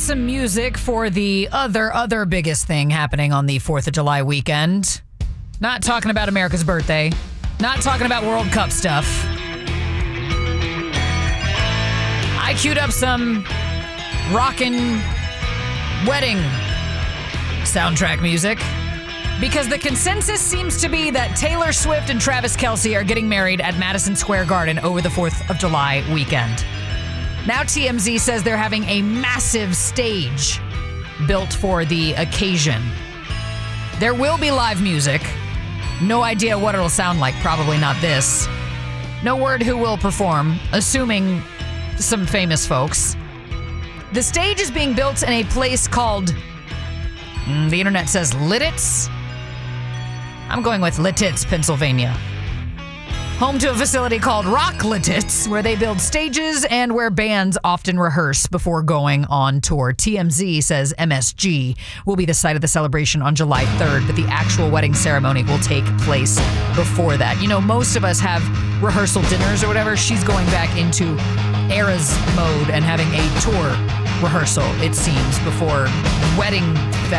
some music for the other biggest thing happening on the 4th of July weekend. Not talking about America's birthday. Not talking about World Cup stuff. I queued up some rockin' wedding soundtrack music because the consensus seems to be that Taylor Swift and Travis Kelce are getting married at Madison Square Garden over the 4th of July weekend. Now TMZ says they're having a massive stage built for the occasion. There will be live music. No idea what it'll sound like. Probably not this. No word who will perform, assuming some famous folks. The stage is being built in a place called, the internet says Lititz. I'm going with Lititz, Pennsylvania. Home to a facility called Rock Lititz, where they build stages and where bands often rehearse before going on tour. TMZ says MSG will be the site of the celebration on July 3rd, but the actual wedding ceremony will take place before that. You know, most of us have rehearsal dinners or whatever. She's going back into Eras mode and having a tour rehearsal, it seems, before wedding